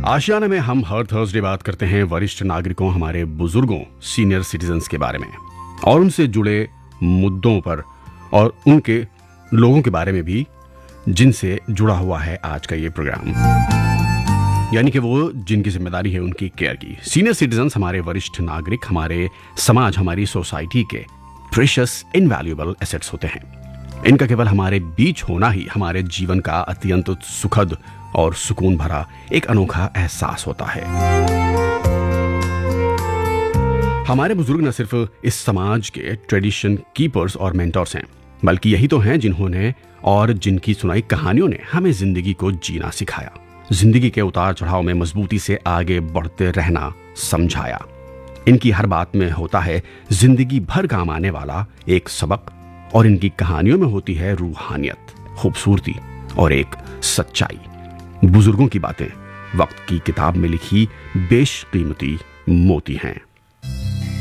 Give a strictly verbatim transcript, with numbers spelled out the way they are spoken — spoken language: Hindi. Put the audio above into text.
आशियाना में हम हर थर्सडे बात करते हैं वरिष्ठ नागरिकों, हमारे बुजुर्गों, सीनियर सिटीजन्स के बारे में और उनसे जुड़े मुद्दों पर और उनके लोगों के बारे में भी जिनसे जुड़ा हुआ है आज का ये प्रोग्राम, यानी कि वो जिनकी जिम्मेदारी है उनकी केयर की। सीनियर सिटीजन्स हमारे वरिष्ठ नागरिक हमारे समाज, हमारी सोसाइटी के प्रेशियस इनवैल्यूएबल एसेट्स होते हैं। इनका केवल हमारे बीच होना ही हमारे जीवन का अत्यंत सुखद और सुकून भरा एक अनोखा एहसास होता है। हमारे बुजुर्ग न सिर्फ इस समाज के ट्रेडिशन कीपर्स और मेंटर्स हैं, बल्कि यही तो हैं जिन्होंने और जिनकी सुनाई कहानियों ने हमें जिंदगी को जीना सिखाया, जिंदगी के उतार चढ़ाव में मजबूती से आगे बढ़ते रहना समझाया। इनकी हर बात में होता है जिंदगी भर काम आने वाला एक सबक और इनकी कहानियों में होती है रूहानियत, खूबसूरती और एक सच्चाई। बुजुर्गों की बातें वक्त की किताब में लिखी बेशकीमती मोती हैं।